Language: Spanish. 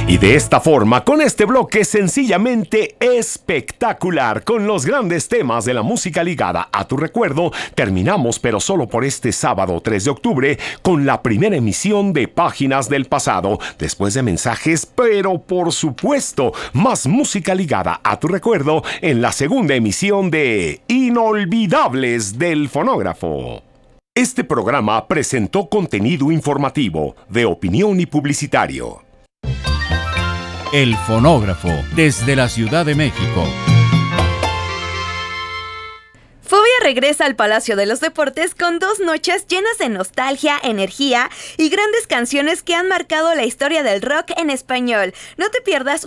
Y de esta forma, con este bloque sencillamente espectacular, con los grandes temas de la música ligada a tu recuerdo, terminamos, pero solo por este sábado 3 de octubre, con la primera emisión de Páginas del Pasado, después de mensajes, pero por supuesto, más música ligada a tu recuerdo en la segunda emisión de Inolvidables del Fonógrafo. Este programa presentó contenido informativo, de opinión y publicitario. El Fonógrafo, desde la Ciudad de México. Fobia regresa al Palacio de los Deportes con 2 noches llenas de nostalgia, energía y grandes canciones que han marcado la historia del rock en español. No te pierdas